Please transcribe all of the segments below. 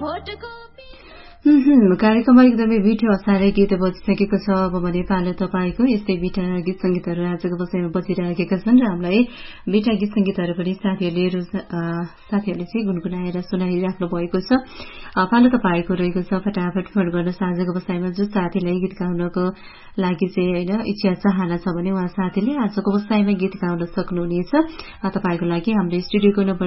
कार्यक्रममा एकदमै मिठो असारे गीत बजिसकेको छ। अब भने पालो तपाईँको यस्तै मिठा गीत संगीतहरू आजको बसाइमा बजिरहेका छन् र हामीलाई मिठा गीत संगीतहरू पनि साथीहरूले चाहिँ गुनगुनाएर सुनाइराख्नु भएको छ। पालो तपाईँको रहेको छ। फटाफट फोन गर्न आजको बसाइमा जो साथीलाई गीत गाउनको लागि चाहिँ होइन इच्छा चाहना छ भने उहाँ साथीले आजको बसाइमा गीत गाउन सक्नुहुनेछ। तपाईँको लागि हाम्रो स्टुडियोको नम्बर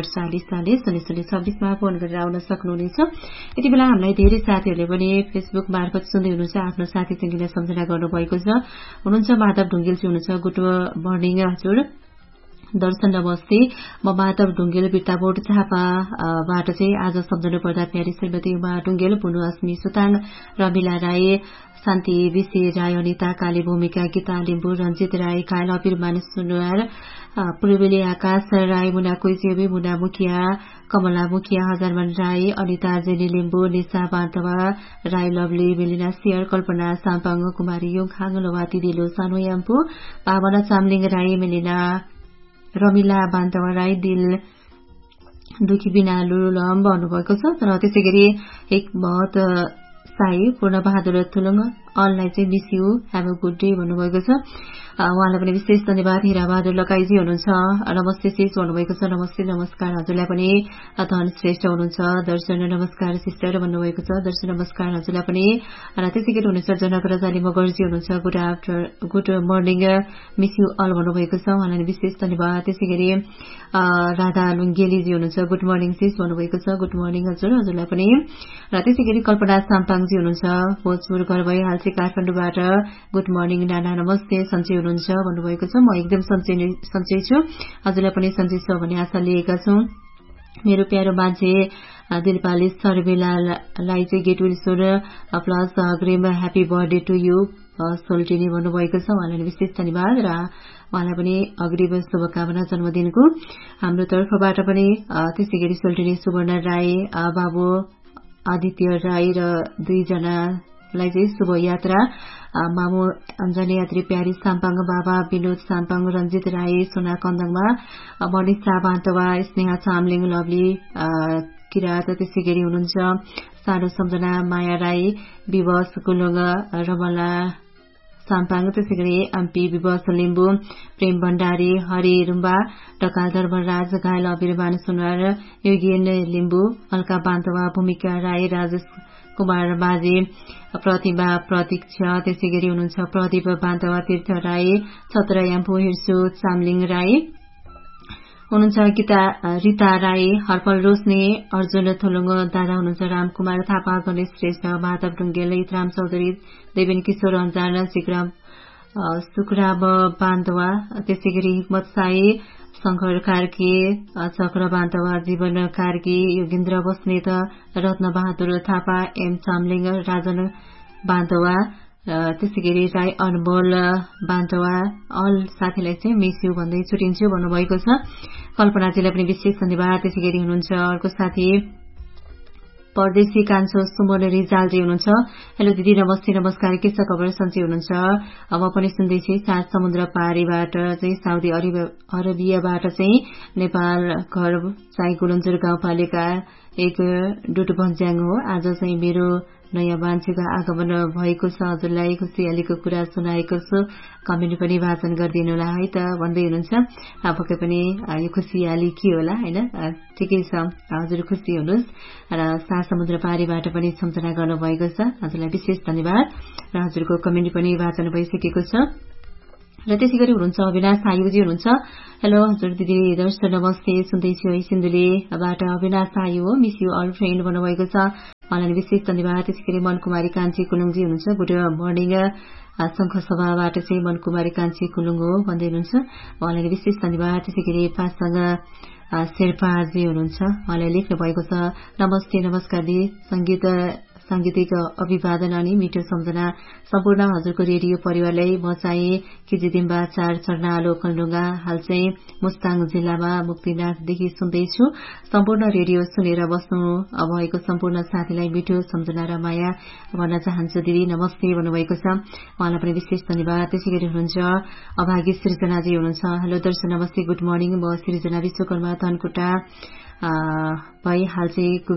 048400026मा फोन गरेर आउन सक्नुहुनेछ। यति बेला हामीलाई धेरै साथीहरूले पनि फेसबुक मार्फत सुन्दै हुनुहुन्छ। आफ्नो साथीसँगले सम्झना गर्नुभएको छ। हुनुहुन्छ माधव ढुङ्गेलजी हुनुहुन्छ। गुड मर्निङ हजुर। दर्शन नमस्ते। म माधव ढुङ्गेल बिर्ताबोट झापाबाट चाहिँ आज सम्झनु पर्दा प्यारी श्रीमती उमा ढुङ्गेल, पुनु अस्मी सुताङ, रमिला राई, शान्ति विषी राई, अनिता काली, भूमिका गीता लिम्बू, रञ्जित राई, कायल अबिर मानिस सुनुवार, पूर्वेली आकाश राई, मुना कोइसेबी, मुना मुखिया, कमला मुखिया, हजारमान Rai, Anita jenny Limbu, Nisha Bantawa Rai, lovely Melina share, कल्पना साम्पाङ, कुमारी योङखाङ, लवाती दिलो सानो याम्पू, पावना चामलिङ राई, मेलिना रमिला बान्तवा राई, दिल दुखी बिना लुलम भन्नुभएको छ। र त्यसै गरी एक बहुत साई पूर्ण बहादुर थुलुङ अललाई चाहिँ miss you have a good day भन्नुभएको छ। उहाँलाई पनि विशेष धन्यवाद। हिराबहादुर लगाईजी हुनुहुन्छ। नमस्ते शेष भन्नुभएको छ। नमस्ते नमस्कार हजुरलाई पनि। धन श्रेष्ठ हुनुहुन्छ। दर्शन नमस्कार सिस्टर भन्नुभएको छ। दर्शन नमस्कार हजुरलाई पनि। र त्यसै गरी हुनुहुन्छ जनक रजाली मगर्जी हुनुहुन्छ। Good morning miss you all भन्नुभएको छ। उहाँलाई विशेष धन्यवाद। त्यसै गरी राधा लुङ्गेलीजी हुनुहुन्छ। गुड मर्निङ शेष भन्नुभएको छ। गुड मर्निङ हजुरलाई पनि। र त्यसै गरी कल्पना साम्पाङजी हुनुहुन्छ। भोजपुर घर भई हाल चाहिँ काठमाडौँबाट गुड मर्निङ नाना नमस्ते सन्चै हुनुहुन्छ भन्नुभएको छ। म एकदम सन्चै छु। हजुरलाई पनि सन्चै छ भन्ने आशा लिएका छौं। मेरो प्यारो मान्छे दिलपाली सर्वेलालाई चाहिँ गेट विल्सोर प्लस अग्रिम ह्याप्पी बर्थडे टु यु सोल्टिनी भन्नुभएको छ। उहाँलाई विशेष धन्यवाद र उहाँलाई पनि अग्रिम शुभकामना जन्मदिनको हाम्रो तर्फबाट पनि। त्यसै गरी सोल्टिनी सुवर्ण राई, बाबु आदित्य राई र दुईजनालाई चाहिँ शुभ यात्रा। मामु अञ्जनी यात्री प्यारी साम्पाङ, बाबा विनोद साम्पाङ, रञ्जित राई, सोना कन्दङमा, मनिषा बान्तवा, स्नेहा चामलिङ, लवली किरात, त्यसै गरी हुनुहुन्छ सानो सम्झना माया राई, विवश कुलुङ, रमला साम्पाङ, त्यसै गरी एमपी विवश लिम्बू, प्रेम भण्डारी, हरि रुम्बा, टकाल धर्मराज, घायल अबिरमान सुनवार, योगेन लिम्बू, अलका बान्तवा, भूमिका राई, राजेश कुमार माझी, प्रतिभा प्रतीक्ष, त्यसै गरी हुनुहुन्छ प्रदीप बान्तवा, तीर्थ राई, छत्र याम्पू, हिर्सु चामलिङ राई हुनुहुन्छ, रिता राई, हर्पल रोशनी, अर्जुन थुलुङ दादा हुनुहुन्छ, रामकुमार थापा, गणेश श्रेष्ठ, माधव ढुङ्गेल, इतराम चौधरी, देवेन किशोर अन्जान, सुखराम बान्तवा, त्यसै गरी हिक्मत साई, शंकर कार्की, चक्र बान्तवा, जीवन कार्की, योगेन्द्र बस्नेत, रत्न बहादुर थापा, एम चामलिङ, राजन बान्तवा, त्यसै गरी राई अनमोल बान्तवा, अल साथीलाई चाहिँ मिस यू भन्दै छुटिन्छु भन्नुभएको छ। कल्पनाजीलाई पनि विशेष धन्यवाद। त्यसै गरी हुनुहुन्छ अर्को साथी परदेशी कान्छो सुमन रिजालजी हुनुहुन्छ। हेलो दिदी नमस्ते नमस्कार, के छ खबर, सन्चै हुनुहुन्छ? म पनि सुन्दैछु। सात समुद्र पारीबाट चाहिँ साउदी अरबियाबाट चाहिँ नेपाल घर चाहिँ गुलन्जर गाउँपालिका एक डुटभन्ज्याङ हो। आज चाहिँ मेरो नयाँ मान्छेको आगमन भएको छ। हजुरलाई खुसियालीको कुरा सुनाएको छु। कमेन्ट पनि वाचन गरिदिनु होला है त भन्दै हुनुहुन्छ। पक्कै पनि यो खुसियाली के होला होइन, ठिकै छ। हजुर खुसी हुनुहोस्। र सात समुद्र पारीबाट पनि सम्झना गर्नुभएको छ। हजुरलाई विशेष धन्यवाद र हजुरको कमेन्ट पनि वाचन भइसकेको छ। र त्यसै गरी हुनुहुन्छ अविनाश आयुजी हुनुहुन्छ। हेलो हजुर दिदी दर्शन नमस्ते, सुन्दैछु है सिन्धुलीबाट अविनाश आयु हो, मिस यु अल फ्रेन्ड भन्नुभएको छ। उहाँलाई विशेष धन्यवाद। त्यसै गरी मनकुमारी कान्छी कुलुङजी हुनुहुन्छ। गुड मर्निङ शङ्ख सभाबाट चाहिँ मनकुमारी कान्छी कुलुङ हो भन्दै हुनुहुन्छ। उहाँलाई विशेष धन्यवाद। त्यसै गरी पासँग शेर्पाजी हुनुहुन्छ। उहाँलाई लेख्नु भएको छ, नमस्ते नमस्कार दि, सांगीतिक अभिवादन अनि मिठो सम्झना सम्पूर्ण हजुरको रेडियो परिवारलाई। म चाहिँ किजिदिम्बा 4 चर्नालो कलडुङ्गा, हाल चाहिँ मुस्ताङ जिल्लामा मुक्तिनाथदेखि सुन्दैछु। सम्पूर्ण रेडियो सुनेर बस्नु भएको सम्पूर्ण साथीलाई मिठो सम्झना र माया भन्न चाहन्छु दिदी, नमस्ते भन्नुभएको छ। उहाँलाई पनि विशेष धन्यवाद। त्यसै गरी हुनुहुन्छ अभागी सृजनाजी हुनुहुन्छ। हेलो दर्शन नमस्ते, गुड मर्निङ। म सृजना विश्वकर्मा धनकुटा भई हाल चाहिँ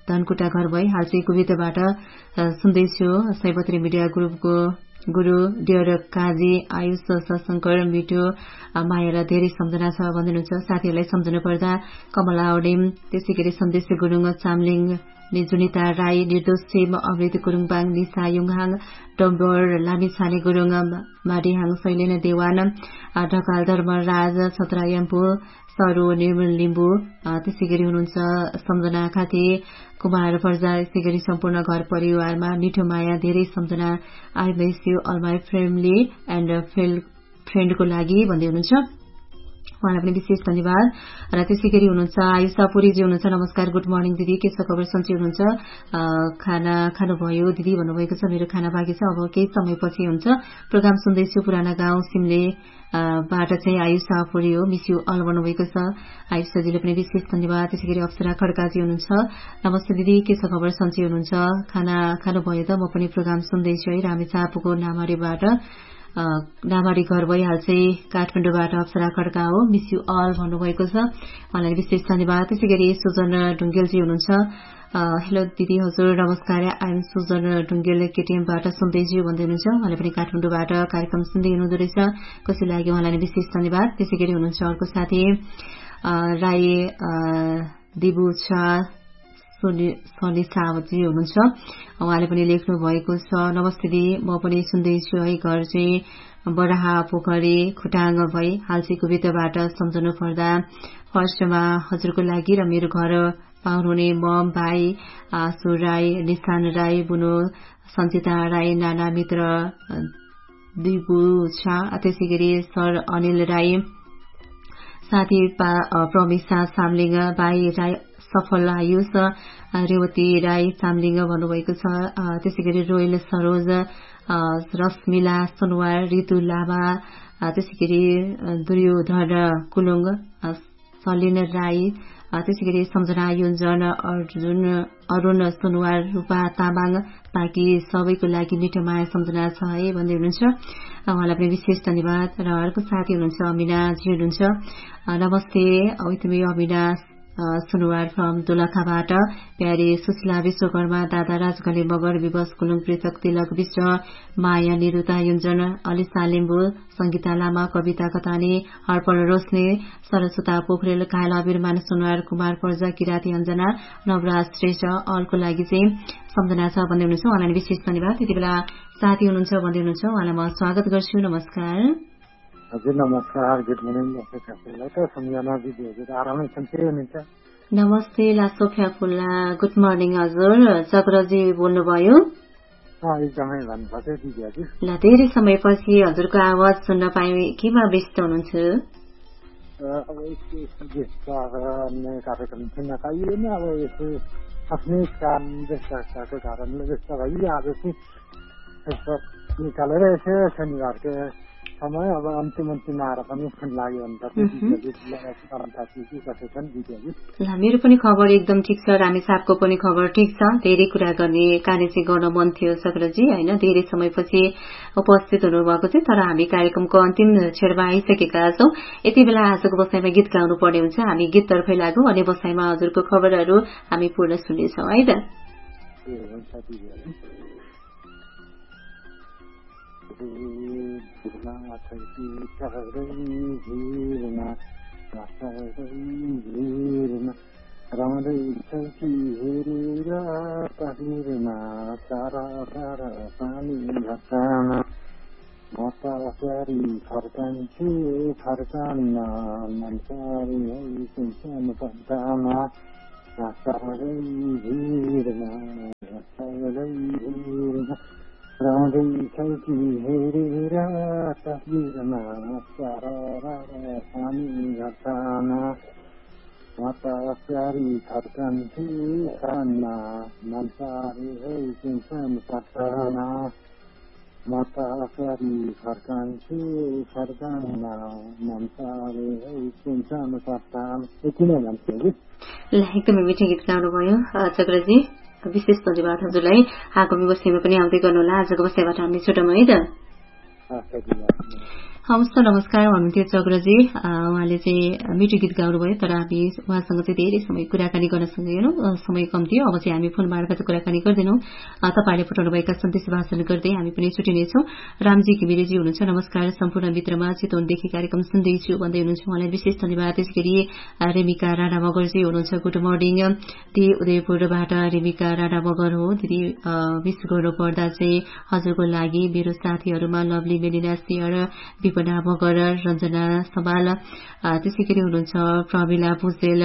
धनकुटा घर भई हाल चाहिँ कुवेतबाट सुन्दैछु। सैबत्री मिडिया ग्रुपको गुरु डियर काजी आयुष सशंकर मिठो मायालाई धेरै सम्झना छ भन्नुहुन्छ। साथीहरूलाई सम्झनु पर्दा कमला ओडेम, त्यसै गरी सन्देश गुरुङ चामलिङ, निजुनिता राई, निर्दोष सेम, अमृत गुरुङबाङ, निशा युङहाङ, डम्बर लामिछाने गुरुङ, माडिहाङ, शैलेन देवान, ढकाल धर्मराज, छत्रायम्पू, सरो निर्मल लिम्बू, त्यसै गरी हुनुहुन्छ सम्झना खाते कुमार पर्जा, यसै गरी सम्पूर्ण घर परिवारमा मिठो माया धेरै सम्झना। I miss you all my family and फ्रेन्डको लागि भन्दै हुनुहुन्छ। उहाँलाई पनि विशेष धन्यवाद। र त्यसै गरी हुनुहुन्छ आयुषा पुरीजी हुनुहुन्छ। नमस्कार, गुड मर्निङ दिदी, के छ खबर, सन्चै हुनुहुन्छ? खाना खानुभयो दिदी भन्नुभएको छ। मेरो खाना बाँकी छ, अब केही समयपछि हुन्छ। प्रोग्राम सुन्दैछु, पुराना गाउँ सिमले बाट चाहिँ आयुषा पुरी हो, मिस यू अल भन्नुभएको छ। आयुषाजीले पनि विशेष धन्यवाद। त्यसै गरी अप्सरा खड्काजी हुनुहुन्छ। नमस्ते दिदी, के छ खबर, सन्चै हुनुहुन्छ? खाना खानुभयो त? म पनि प्रोग्राम सुन्दैछु है। रामेछापको नामारी घर भइहाल चाहिँ काठमाडौँबाट अप्सरा खड्का हो, मिस यू अल भन्नुभएको छ। उहाँलाई विशेष धन्यवाद। त्यसै गरी सुजन ढुङ्गेलजी हुनुहुन्छ। हेलो दिदी, हजुर नमस्कार, आइएम सुजन ढुङ्गेल, केटिएमबाट सुन्दैछु भन्दै हुनुहुन्छ। उहाँले पनि काठमाडौँबाट कार्यक्रम सुन्दै हुनुहुँदो रहेछ, कसै लागि उहाँलाई विशेष धन्यवाद। त्यसै गरी हुनुहुन्छ अर्को साथी राई दिबु सनी सावजी हुनुहुन्छ। उहाँले पनि लेख्नु भएको छ, नमस्ते दिदी, म पनि सुन्दैछु है। घर चाहिँ बराहा पोखरी खुटाङ भई हाल चाहिँ कुवेतबाट सम्झनु पर्दा फर्स्टमा हजुरको लागि र मेरो घर पाउनुहुने मम, भाइ आसु राई, निशान राई, बुनो सञ्चिता राई, नाना मित्र दिबु छा, त्यसै गरी सर अनिल राई, साथी प्रमिसा सामलिङ, भाइ राई, सफल आयुष, रेवती राई सामलिङ भन्नुभएको छ। त्यसै गरी रोयल सरोज, रश्मिला सनवार, ऋतु लामा, त्यसै गरी दुर्योधन कुलुङ, सलिन राई, त्यसै गरी सम्झना योन्जन, अरुण सुनवार, रूपा तामाङ, बाँकी सबैको लागि मिठो माया सम्झना छ है भन्दै हुनुहुन्छ। उहाँलाई पनि विशेष धन्यवाद। र अर्को साथी हुनुहुन्छ अमिनाजी हुनुहुन्छ। नमस्ते with me Amina Sunuwar from दोलखाबाट। प्यारे सुशीला विश्वकर्मा, दादा राजघले मगर, विवश कुलुङ, पृथक तिलक विश्व, माया निरुता युञ्जन, अलिसा लिम्बू, संगीता लामा, कविता कतानी, अर्पण रोशनी, सरस्वता पोखरेल, कायल अबिरमान सुनवार, कुमार पर्जा, किराती अञ्जना, नवराज श्रेष्ठ, अलको लागि चाहिँ सम्झना छ भन्दै हुनुहुन्छ। उहाँलाई विशेष धन्यवाद। यति बेला साथी हुनुहुन्छ भन्दै हुनुहुन्छ, उहाँलाई म स्वागत गर्छु। नमस्कार। हजुर नमस्कार, गुड मर्निङ। सम्झना दिदी हजुर आरामै सन्चै हुनुहुन्छ? नमस्ते लासोफ्या फुल्ला, गुड मर्निङ हजुर। चक्रजी बोल्नुभयो? एकदमै भन्नुभएको दिदी हजुर। ल, धेरै समयपछि हजुरको आवाज सुन्न पाए, केमा व्यस्त हुनुहुन्छ? अब यस्तो अन्य कार्यक्रम सुन्न पाइएन, अब यसो आफ्नै काम व्यस्तताको कारणले व्यस्त भइ आज चाहिँ यसो निकालेर यसो शनिबारको समय अब अन्तिम आएर पनि फोन लाग्यो भने त कसो छन् दिदी हजुर? ल, मेरो पनि खबर एकदम ठिक छ, रामेछापको पनि खबर ठिक छ। धेरै कुरा गर्ने कार्य चाहिँ गर्न मन थियो चक्रजी होइन, धेरै समयपछि उपस्थित हुनुभएको थियो, तर हामी कार्यक्रमको अन्तिम छेडमा आइसकेका छौँ। यति बेला आजको बसाइमा गीत गाउनु पर्ने हुन्छ, हामी गीततर्फै लागौँ अनि बसाइमा हजुरको खबरहरू हामी पूर्ण सुन्नेछौँ है त। राम्रै चौकी हेरेर पानीमा तारा तारा पानी घटामा म त असारी फर्कान्छु फर्कान्न मनसारी है पत्तामा सारै भिरमा राम्रै चौकी हेरेर तस्बिरमा तारा पानी घटामा म त असारी फर्कान्छु खानमा मनसारी है पत्तामा म त असारी फर्कान्छु फर्कान्न मनसारी है पत्तामा। यति नै भन्छु हजुर। ल, एकदमै मिठो गीत गाउनुभयो चक्रजी, विशेष धन्यवाद हजुरलाई। आगामी बसाइमा पनि आउँदै गर्नुहोला। आजको बसाइबाट हामी छुटौँ है त। हवस् त नमस्कार भन्नुहुन्थ्यो चक्रजी। उहाँले चाहिँ मिठो गीत गाउनुभयो, तर हामी उहाँसँग चाहिँ धेरै समय कुराकानी गर्न सकेनौं, समय कम थियो। अब चाहिँ हामी फोन मार्फत कुराकानी गर्दैनौं। तपाईले पठाउनुभएका सन्देश वाचन गर्दै हामी पनि छुटिनेछौं। रामजी घिमिरेजी हुनुहुन्छ, नमस्कार सम्पूर्ण मित्रमा, चितवनदेखि कार्यक्रम सुन्दैछु भन्दै हुनुहुन्छ। उहाँलाई विशेष धन्यवाद। त्यसैगरी रेमिका राणा मगरजी हुनुहुन्छ, गुड मर्निङ। ती उदयपुरबाट रेमिका राणा मगर हो। दिदी विश गर्नुपर्दा चाहिँ हजुरको लागि मेरो साथीहरूमा लभली मेलिना सियर, विपना मगर, रञ्जना समाल, त्यसैगरी हुनुहुन्छ प्रमिला भुजेल,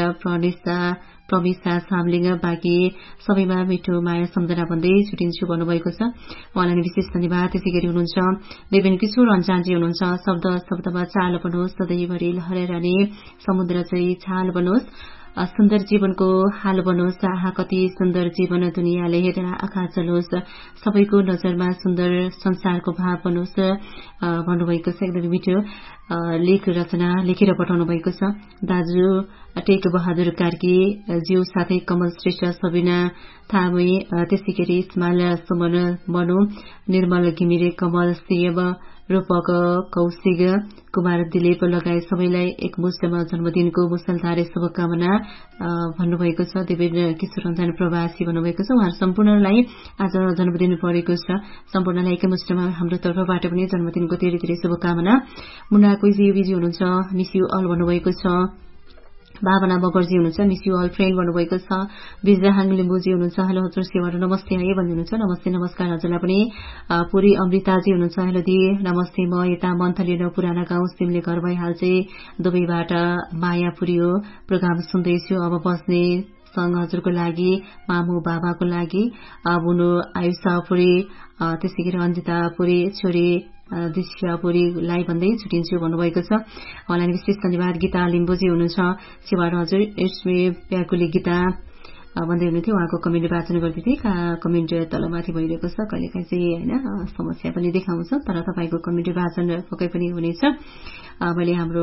प्रमिसा सामलिङ, बाँकी सबैमा मिठो माया सम्झना भन्दै छुटिन्छु भन्नुभएको छ। उहाँलाई विशेष धन्यवाद। त्यसैगरी हुनुहुन्छ देवेन किशोर अन्जानजी हुनुहुन्छ, शब्दमा चाल बनोस्, सधैँभरि लहराइरहने समुद्र चाहिँ छाल बनोस्, सुन्दर जीवनको हाल बनोस्, कति सुन्दर जीवन दुनियाँले हेरेर आँखा चलोस्, सबैको नजरमा सुन्दर संसारको भाव बनोस् भन्नुभएको छ। एकदमै मिठो लेख रचना लेखेर पठाउनु भएको छ। दाजु टेक बहादुर कार्की ज्यू, साथै कमल श्रेष्ठ, सबिना थामी, त्यसैगरी इस्माइल सुमन मनु, निर्मल घिमिरे, कमल सिएब, रूपक कौशिक, कुमार दिलीप लगायत सबैलाई एकमुष्टमा जन्मदिनको मुसलधारे शुभकामना भन्नुभएको छ। देवेन किशोर रञ्जन प्रवासी भन्नुभएको छ। उहाँहरू सम्पूर्णलाई आज जन्मदिन परेको छ। सम्पूर्णलाई एकमुष्टमा हाम्रो तर्फबाट पनि जन्मदिनको धेरै धेरै शुभकामना। मुन्ना कोइजी हुनुहुन्छ, मिस यु अल भन्नुभएको छ। भावना मगरजी हुनुहुन्छ, मिस यु अल फ्रेन्ड भन्नुभएको छ। बिजहाङ लिम्बुजी हुनुहुन्छ, हेलो हजुर सेवाहरू नमस्ते है भन्नुहुन्छ। नमस्ते नमस्कार हजुरलाई पनि। पुरी अमृताजी हुनुहुन्छ, हेलो दि नमस्ते, म यता मन्थली पुराना गाउँ सिमले घर भइहाल चाहिँ दुबईबाट माया पुरी हो, प्रोग्राम सुन्दैछु। अब बस्ने सँग हजुरको लागि, मामु बाबाको लागि, बुनु आयुषा पुरी, त्यसैगरी अन्जिता पुरी, छोरी दिशापुरीलाई भन्दै छुटिन्छु भन्नुभएको छ। उहाँलाई विशेष धन्यवाद। गीता लिम्बुजी हुनुहुन्छ, छिवाड हजुर यसमे प्याकुली गीता भन्दै हुनुहुन्थ्यो। उहाँको कमेन्ट वाचन गर्दै थिए। कमेन्ट तलमाथि भइरहेको छ, कहिलेकाहीँ चाहिँ होइन समस्या पनि देखाउँछ, तर तपाईँको कमेन्ट वाचन पक्कै पनि हुनेछ। मैले हाम्रो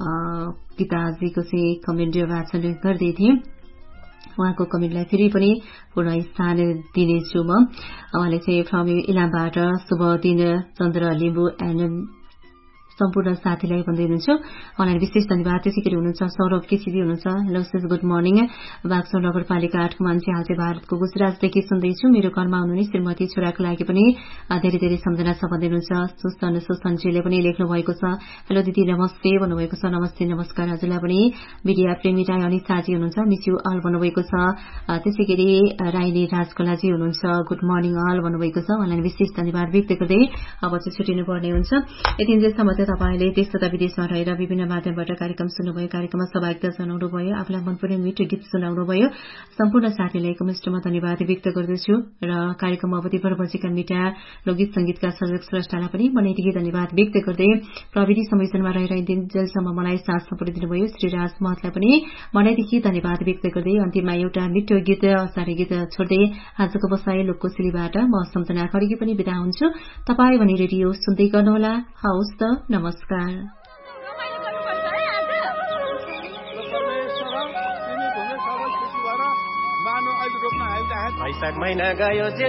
गीताजीको चाहिँ कमेन्ट वाचन गर्दै थिएँ। उहाँको कमेन्टलाई फेरि पनि पूर्ण स्थान दिनेछु म। उहाँले चाहिँ फ्रम इलामबाट शुभ दिन चन्द्र लिम्बु एन्ड सम्पूर्ण साथीलाई भन्दै हुनुहुन्छ। उहाँलाई विशेष धन्यवाद। त्यसैगरी हुनुहुन्छ सौरभ केसीजी हुनुहुन्छ, हेलो सिस गुड मर्निङ, बाक्सो नगरपालिका 8 को मान्छे हाल चाहिँ भारतको गुजरातदेखि सुन्दैछु। मेरो घरमा आउनुहुने श्रीमती छोराको लागि पनि धेरै धेरै सम्झना छ भन्दै हुनुहुन्छ। सुसनजीले पनि लेख्नु भएको छ, हेलो दिदी नमस्ते भन्नुभएको छ। नमस्ते नमस्कार हजुरलाई पनि। मिडिया प्रेमी राई अनिताजी हुनुहुन्छ, मिस यु अल भन्नुभएको छ। त्यसैगरी राइनी राजकलाजी हुनुहुन्छ, गुड मर्निङ अल भन्नुभएको छ। उहाँलाई विशेष धन्यवाद व्यक्त गर्दै अब चाहिँ छुटिनु पर्ने हुन्छ। यतिन्जेलसम्म तपाईले देश तथा विदेशमा रहेर विभिन्न माध्यमबाट कार्यक्रम सुन्नुभयो, कार्यक्रममा सहभागिता जनाउनुभयो, आफूलाई मनपर्ने मिठो गीत सुनाउनुभयो। सम्पूर्ण साथीलाई एकमुष्टमा धन्यवाद व्यक्त गर्दछु र कार्यक्रम अवधिभर बजेका मिठा लोकगीत संगीतका सर्जक स्रष्टालाई पनि मनैदेखि धन्यवाद व्यक्त गर्दै प्रविधि संयोजनमा रहेर यतिन्जेलसम्म मलाई साथ सपोर्ट दिनुभयो श्रीराज महतलाई पनि मनैदेखि धन्यवाद व्यक्त गर्दै अन्तिममा एउटा मिठो गीत असारे गीत छोड्दै आजको बसाई लोककोसेलीबाट म सम्झना खड्गी पनि बिदा हुन्छु। तपाईँ भने रेडियो सुन्दै गर्नुहोला। हवस् त नमस्कार। वैशाख महिना गयो